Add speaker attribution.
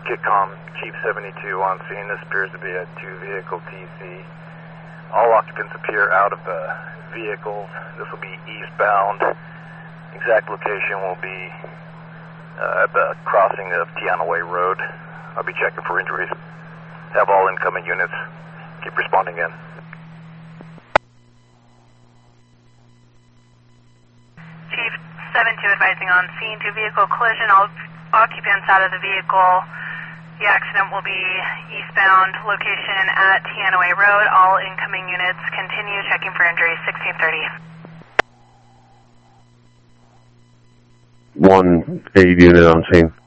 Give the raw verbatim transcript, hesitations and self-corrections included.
Speaker 1: Kitcom, Chief seventy-two on scene. This appears to be a two-vehicle T C. All occupants appear out of the vehicles. This will be eastbound. Exact location will be uh, at the crossing of Teanaway Road. I'll be checking for injuries. Have all incoming units. Keep responding in.
Speaker 2: Chief seven two advising on scene, two-vehicle collision. All occupants out of the vehicle. The accident will be eastbound, location at Teanaway Road. All incoming units continue checking for injuries, sixteen thirty.
Speaker 3: One aid unit on scene.